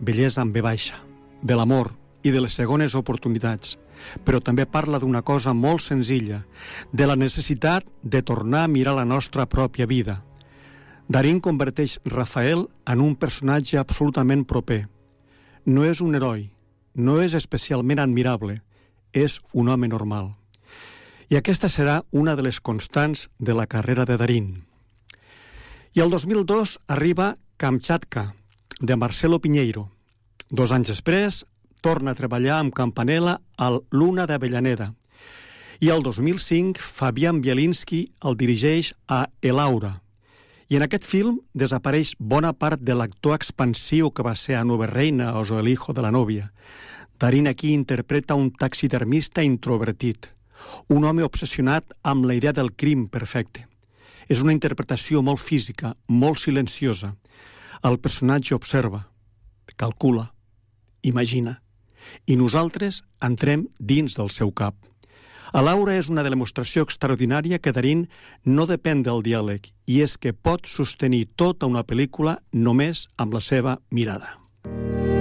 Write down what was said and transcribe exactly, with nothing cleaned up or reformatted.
bellesa amb B baixa, de l'amor i de les segones oportunitats, però també parla d'una cosa molt senzilla, de la necessitat de tornar a mirar la nostra pròpia vida. Darín converteix Rafael en un personatge absolutament proper. No és un heroi, no és especialment admirable, és un home normal. I aquesta serà una de les constants de la carrera de Darín. I el dos mil dos arriba Kamchatka, de Marcelo Piñeiro. Dos anys després, torna a treballar amb Campanella al Luna d'Avellaneda. I el dos mil cinc, Fabian Bielinski el dirigeix a El Aura. I en aquest film desapareix bona part de l'actor expansiu que va ser a Nube Reina o El hijo de la novia. Darín aquí interpreta un taxidermista introvertit, un home obsessionat amb la idea del crim perfecte. És una interpretació molt física, molt silenciosa. El personatge observa, calcula, imagina, i nosaltres entrem dins del seu cap. A Laura és una demostració extraordinària que Darín no depèn del diàleg, i és que pot sostenir tota una pel·lícula només amb la seva mirada.